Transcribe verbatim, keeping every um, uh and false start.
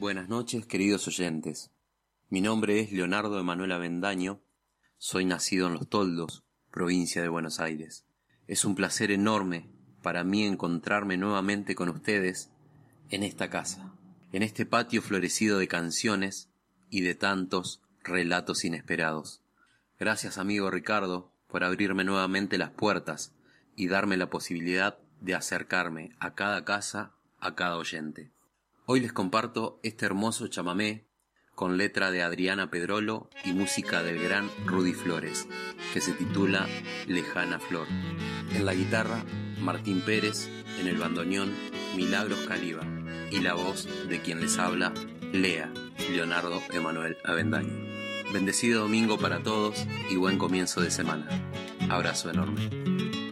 Buenas noches, queridos oyentes. Mi nombre es Leonardo Emanuel Avendaño. Soy nacido en Los Toldos, provincia de Buenos Aires. Es un placer enorme para mí encontrarme nuevamente con ustedes en esta casa, en este patio florecido de canciones y de tantos relatos inesperados. Gracias, amigo Ricardo, por abrirme nuevamente las puertas y darme la posibilidad de acercarme a cada casa, a cada oyente. Hoy les comparto este hermoso chamamé con letra de Adriana Pedrolo y música del gran Rudy Flores, que se titula Lejana Flor. En la guitarra, Martín Pérez, en el bandoneón, Milagros Caliba, y la voz de quien les habla, Lea, Leonardo Emanuel Avendaño. Bendecido domingo para todos y buen comienzo de semana. Abrazo enorme.